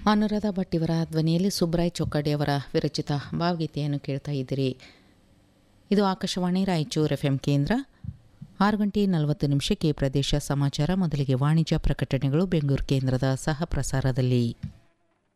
ಅನುರಾಧ ಭಟ್ ಇವರ ಧ್ವನಿಯಲ್ಲಿ ಸುಬ್ರಾಯ್ ಚೊಕ್ಕಡಿಯವರ ವಿರಚಿತ ಭಾವಗೀತೆಯನ್ನು ಕೇಳ್ತಾ ಇದ್ದೀರಿ. ಇದು ಆಕಾಶವಾಣಿ ರಾಯಚೂರು FM ಕೇಂದ್ರ. 6:40 ಪ್ರದೇಶ ಸಮಾಚಾರ. ಮೊದಲಿಗೆ ವಾಣಿಜ್ಯ ಪ್ರಕಟಣೆಗಳು ಬೆಂಗಳೂರು ಕೇಂದ್ರದ ಸಹ ಪ್ರಸಾರದಲ್ಲಿ.